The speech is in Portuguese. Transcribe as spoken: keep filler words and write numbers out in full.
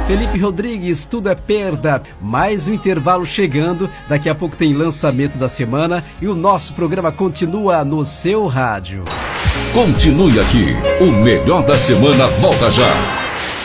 Felipe Rodrigues, tudo é perda. Mais um intervalo chegando. Daqui a pouco tem lançamento da semana e o nosso programa continua no seu rádio. Continue aqui. O melhor da semana volta já.